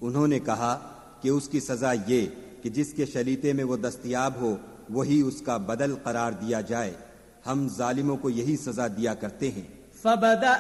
उन्होंने कहा कि उसकी सजा ये कि जिसके शलीते में वो दस्तयाब हो वही उसका बदल करार दिया जाए। हम जालिमों को यही सजा दिया करते हैं।